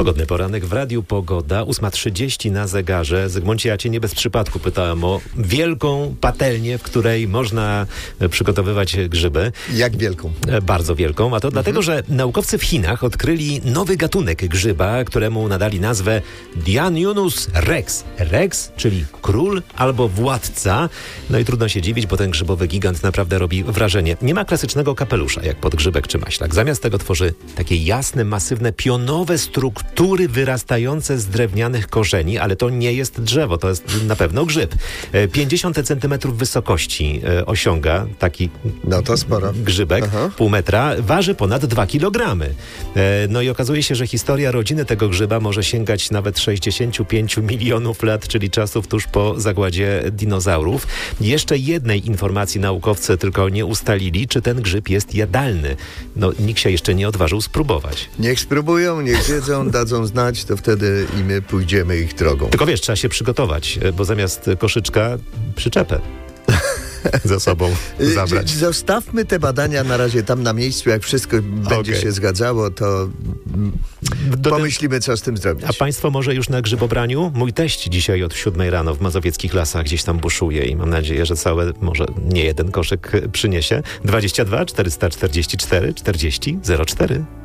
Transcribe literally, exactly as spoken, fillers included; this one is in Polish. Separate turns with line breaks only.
Pogodny poranek w Radiu Pogoda, ósma trzydzieści na zegarze. Zygmuncie, ja cię nie bez przypadku pytałem o wielką patelnię, w której można przygotowywać grzyby.
Jak wielką?
Bardzo wielką, a to mhm. dlatego, że naukowcy w Chinach odkryli nowy gatunek grzyba, któremu nadali nazwę Dianiunus rex. Rex, czyli król albo władca. No i trudno się dziwić, bo ten grzybowy gigant naprawdę robi wrażenie. Nie ma klasycznego kapelusza, jak podgrzybek czy maślak. Zamiast tego tworzy takie jasne, masywne, pionowe struktury wyrastające z drewnianych korzeni, ale to nie jest drzewo, to jest na pewno grzyb. pięćdziesiąt centymetrów wysokości osiąga taki
no to sporo.
grzybek, Aha. pół metra, waży ponad dwa kilogramy. No i okazuje się, że historia rodziny tego grzyba może sięgać nawet sześćdziesiąt pięć milionów lat, czyli czasów tuż po zagładzie dinozaurów. Jeszcze jednej informacji naukowcy tylko nie ustalili, czy ten grzyb jest jadalny. No nikt się jeszcze nie odważył spróbować.
Niech spróbują, niech wiedzą, dadzą znać, to wtedy i my pójdziemy ich drogą.
Tylko wiesz, trzeba się przygotować, bo zamiast koszyczka przyczepę za sobą zabrać.
Zostawmy te badania na razie tam na miejscu. Jak wszystko będzie
okay.
się zgadzało, to Do pomyślimy, co z tym zrobić.
A państwo może już na grzybobraniu? Mój teść dzisiaj od siódmej rano w mazowieckich lasach gdzieś tam buszuje i mam nadzieję, że całe, może nie jeden koszyk przyniesie. dwadzieścia dwa czterysta czterdzieści cztery czterdzieści zero cztery